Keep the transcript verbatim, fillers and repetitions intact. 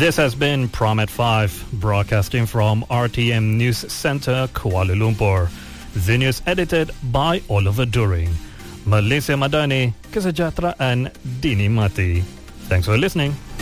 This has been Prom at five, broadcasting from R T M News Center, Kuala Lumpur. The news edited by Oliver During. Malaysia Madani, Kesejahteraan Dinikmati. Thanks for listening.